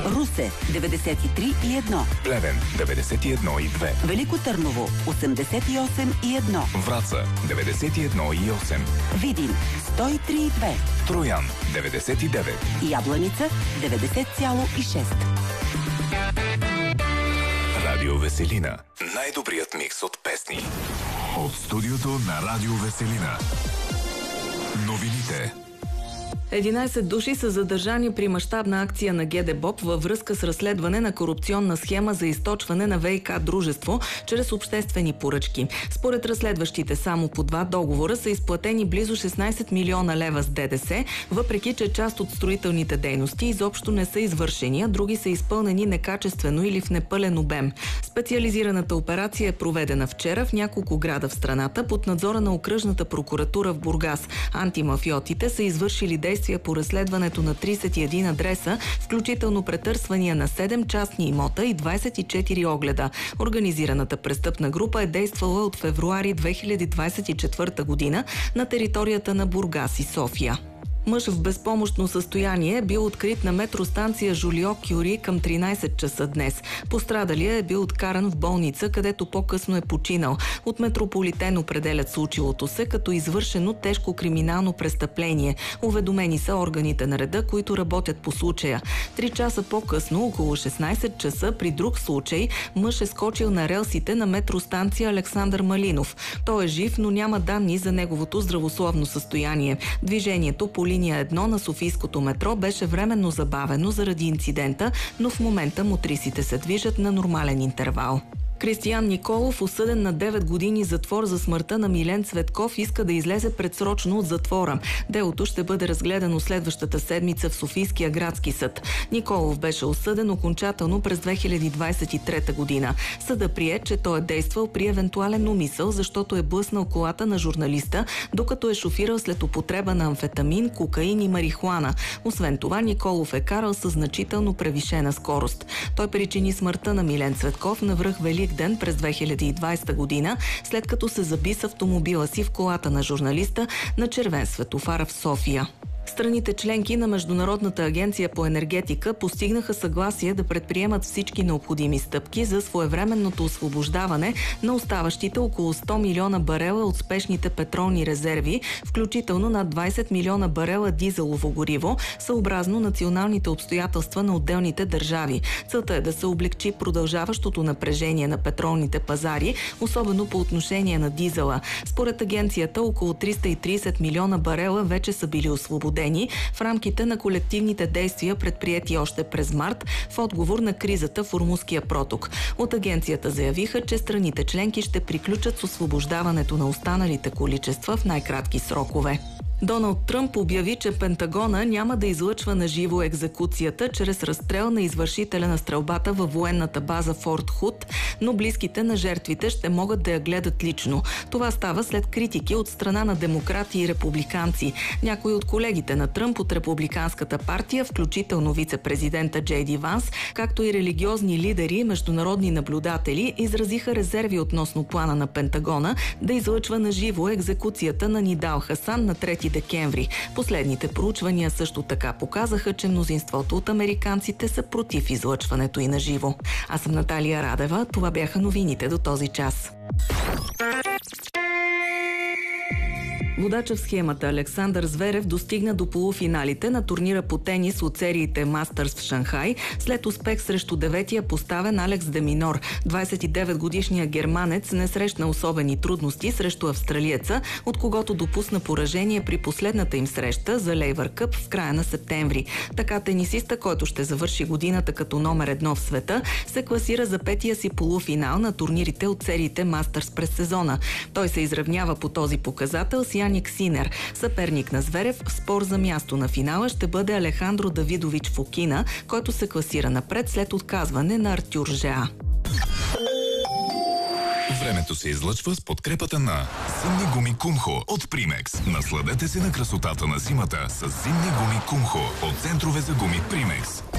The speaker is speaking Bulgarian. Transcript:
Русе 93,1. Плевен 91,2. Велико Търново 88,1. Враца 91,8. Видин 103,2. Троян 99. Ябланица 90,6. Радио Веселина. Най-добрият микс от песни. От студиото на Радио Веселина. Новините. 11 души са задържани при мащабна акция на ГДБОП във връзка с разследване на корупционна схема за източване на ВиК дружество чрез обществени поръчки. Според разследващите само по 2 договора са изплатени близо 16 милиона лева с ДДС, въпреки че част от строителните дейности изобщо не са извършени, а други са изпълнени некачествено или в непълен обем. Специализираната операция е проведена вчера в няколко града в страната под надзора на окръжната прокуратура в Бургас. Антимафиотите са извършили действия по разследването на 31 адреса, включително претърсвания на 7 частни имота и 24 огледа. Организираната престъпна група е действала от февруари 2024 година на територията на Бургас и София. Мъж в безпомощно състояние е бил открит на метростанция Жолио-Кюри към 13 часа днес. Пострадалият е бил откаран в болница, където по-късно е починал. От Метрополитен определят случилото се като извършено тежко криминално престъпление. Уведомени са органите на реда, които работят по случая. 3 часа по-късно, около 16 часа, при друг случай, мъж е скочил на релсите на метростанция Александър Малинов. Той е жив, но няма данни за неговото здравословно състояние. Движението по линия 1 на Софийското метро беше временно забавено заради инцидента, но в момента мотрисите се движат на нормален интервал. Кристиян Николов, осъден на 9 години затвор за смъртта на Милен Цветков, иска да излезе предсрочно от затвора. Делото ще бъде разгледано следващата седмица в Софийския градски съд. Николов беше осъден окончателно през 2023 година. Съда прие, че той е действал при евентуален умисъл, защото е блъснал колата на журналиста, докато е шофирал след употреба на амфетамин, кокаин и марихуана. Освен това, Николов е карал със значително превишена скорост. Той причини смъртта на Милен Цветков на връх Велик ден през 2020 година, след като се заби с автомобила си в колата на журналиста на червен светофар в София. Страните членки на Международната агенция по енергетика постигнаха съгласие да предприемат всички необходими стъпки за своевременното освобождаване на оставащите около 100 милиона барела от спешните петролни резерви, включително над 20 милиона барела дизелово гориво, съобразно националните обстоятелства на отделните държави. Целта е да се облегчи продължаващото напрежение на петролните пазари, особено по отношение на дизела. Според агенцията, около 330 милиона барела вече са били освободени в рамките на колективните действия, предприети още през март в отговор на кризата в Ормузския проток. От агенцията заявиха, че страните членки ще приключат с освобождаването на останалите количества в най-кратки срокове. Доналд Тръмп обяви, че Пентагона няма да излъчва на живо екзекуцията чрез разстрел на извършителя на стрелбата във военната база Форт Худ, но близките на жертвите ще могат да я гледат лично. Това става след критики от страна на демократи и републиканци. Някои от колегите на Тръмп от републиканската партия, включително вице-президента Джей Ди Ванс, както и религиозни лидери и международни наблюдатели, изразиха резерви относно плана на Пентагона да излъчва на живо екзекуцията на Нидал Хасан на 3 декември. Последните проучвания също така показаха, че мнозинството от американците са против излъчването и на живо. Аз съм Наталия Радева. Това бяха новините до този час. Водачът в схемата Александър Зверев достигна до полуфиналите на турнира по тенис от сериите Мастърс в Шанхай след успех срещу 9-я поставен Алекс де Минор. 29-годишният германец не срещна особени трудности срещу австралиеца, от когото допусна поражение при последната им среща за Лейвър Къп в края на септември. Така тенисиста, който ще завърши годината като номер 1 в света, се класира за 5-я си полуфинал на турнирите от сериите Мастърс през сезона. Той се изравнява по този показател с Яник Синер. Съперник на Зверев в спор за място на финала ще бъде Алехандро Давидович Фокина, който се класира напред след отказване на Артюр Жеа. Времето се излъчва с подкрепата на зимни гуми Кумхо от Примекс. Насладете се на красотата на зимата с зимни гуми Кумхо от центрове за гуми Примекс.